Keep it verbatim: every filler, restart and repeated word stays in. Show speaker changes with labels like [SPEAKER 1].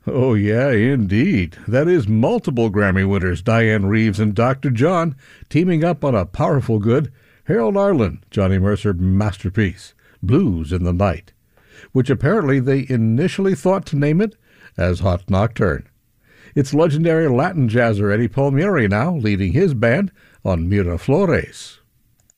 [SPEAKER 1] Oh, yeah, indeed. That is multiple Grammy winners, Diane Reeves and Doctor John, teaming up on a powerful good Harold Arlen, Johnny Mercer masterpiece, Blues in the Night, which apparently they initially thought to name it as Hot Nocturne. It's legendary Latin jazzer Eddie Palmieri now leading his band on Miraflores.